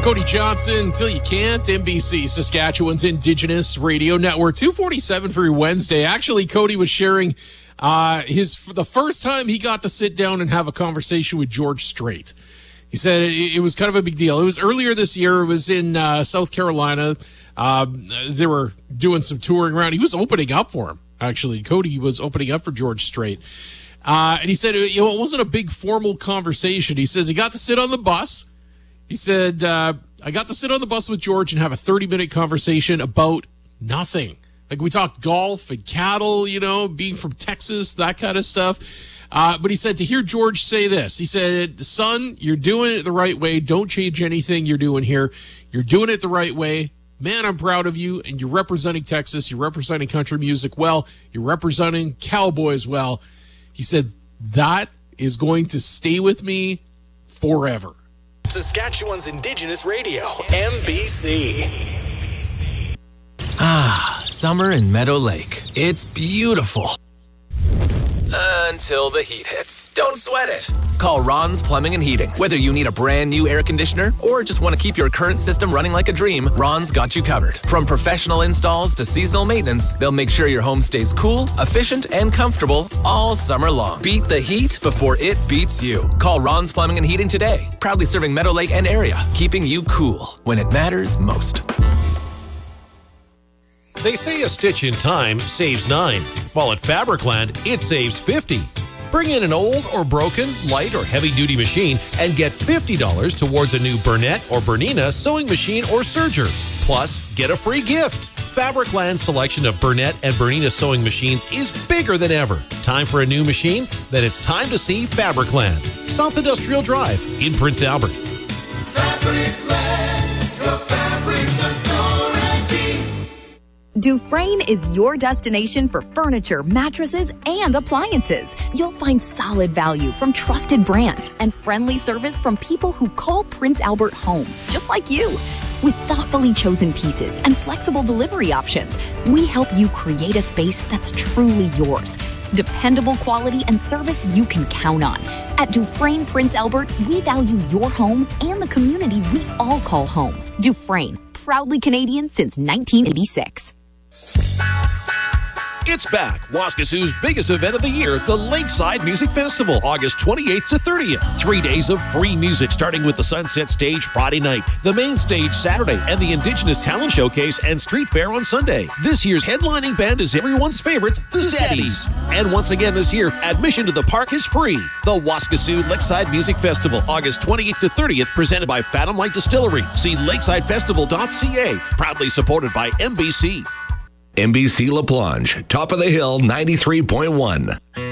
Cody Johnson, Till You Can't, NBC, Saskatchewan's Indigenous Radio Network. 2:47 for your Wednesday. Actually, Cody was sharing the first time he got to sit down and have a conversation with George Strait. He said it was kind of a big deal. It was earlier this year. It was in South Carolina. They were doing some touring around. He was opening up for him, actually. Cody was opening up for George Strait. And he said it wasn't a big formal conversation. He says he got to sit on the bus. He said, I got to sit on the bus with George and have a 30-minute conversation about nothing. Like, we talked golf and cattle, being from Texas, that kind of stuff. But he said to hear George say this, he said, son, you're doing it the right way. Don't change anything you're doing here. You're doing it the right way. Man, I'm proud of you. And you're representing Texas. You're representing country music well. You're representing cowboys well. He said, that is going to stay with me forever. Saskatchewan's Indigenous Radio, NBC. Summer in Meadow Lake. It's beautiful. Until the heat hits. Don't sweat it. Call Ron's Plumbing and Heating. Whether you need a brand new air conditioner or just want to keep your current system running like a dream, Ron's got you covered. From professional installs to seasonal maintenance, they'll make sure your home stays cool, efficient, and comfortable all summer long. Beat the heat before it beats you. Call Ron's Plumbing and Heating today. Proudly serving Meadow Lake and area, keeping you cool when it matters most. They say a stitch in time saves 9, while at Fabricland, it saves 50. Bring in an old or broken, light or heavy-duty machine and get $50 towards a new Burnett or Bernina sewing machine or serger. Plus, get a free gift. Fabricland's selection of Burnett and Bernina sewing machines is bigger than ever. Time for a new machine? Then it's time to see Fabricland. South Industrial Drive in Prince Albert. Fabricland, your fabric authority. Dufresne is your destination for furniture, mattresses, and appliances. You'll find solid value from trusted brands and friendly service from people who call Prince Albert home, just like you. With thoughtfully chosen pieces and flexible delivery options, we help you create a space that's truly yours. Dependable quality and service you can count on. At Dufresne Prince Albert, we value your home and the community we all call home. Dufresne, proudly Canadian since 1986. It's back. Waskasoo's biggest event of the year, the Lakeside Music Festival, August 28th to 30th. 3 days of free music, starting with the Sunset Stage Friday night, the main stage Saturday, and the Indigenous Talent Showcase and Street Fair on Sunday. This year's headlining band is everyone's favorites, the Steadies. And once again this year, admission to the park is free. The Waskasoo Lakeside Music Festival, August 28th to 30th, presented by Phantom Light Distillery. See lakesidefestival.ca. Proudly supported by NBC. NBC La Plonge, top of the hill 93.1.